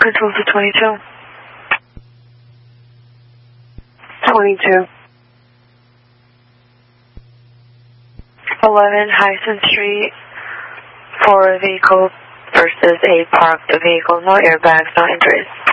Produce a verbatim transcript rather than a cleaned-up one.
control to twenty-two. twenty-two. eleven Hyson Street for a vehicle versus a parked vehicle. No airbags, no injuries.